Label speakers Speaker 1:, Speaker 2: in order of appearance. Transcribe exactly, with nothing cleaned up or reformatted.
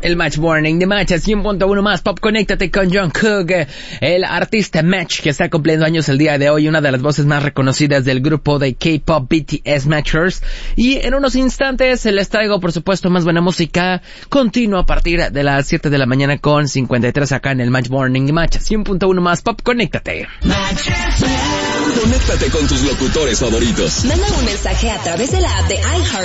Speaker 1: el Match Morning de Match, cien punto uno más pop. Conéctate con Jungkook, el artista Match, que está cumpliendo años el día de hoy, una de las voces más reconocidas del grupo de K-pop B T S Matchers. Y en unos instantes les traigo, por supuesto, más buena música continua a partir de las siete de la mañana con cincuenta y tres acá en el Match Morning de Match, cien punto uno más pop. Conéctate.
Speaker 2: Conéctate con tus locutores favoritos.
Speaker 3: Manda un mensaje a través de la app de iHeart